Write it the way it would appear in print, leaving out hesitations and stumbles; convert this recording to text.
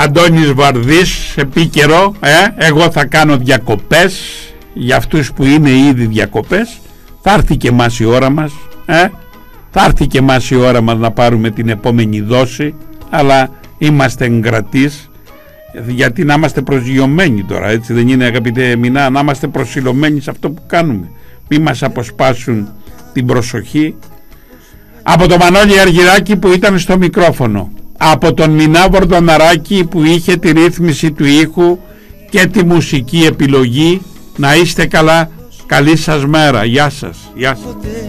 Αντώνης Βαρδής, σε επίκαιρο, εγώ θα κάνω διακοπές. Για αυτούς που είναι ήδη διακοπές, θα έρθει και εμάς η ώρα μας, θα έρθει και εμάς η ώρα μας να πάρουμε την επόμενη δόση, αλλά είμαστε εγκρατείς, γιατί να είμαστε προσγειωμένοι τώρα, έτσι δεν είναι, αγαπητέ Μινά, να είμαστε προσιλωμένοι σε αυτό που κάνουμε, μη μας αποσπάσουν την προσοχή. Από τον Μανώλη Αργυράκη που ήταν στο μικρόφωνο, από τον Μινά Βορδοναράκη που είχε τη ρύθμιση του ήχου και τη μουσική επιλογή, να είστε καλά, καλή σας μέρα, γεια σας, γεια σας.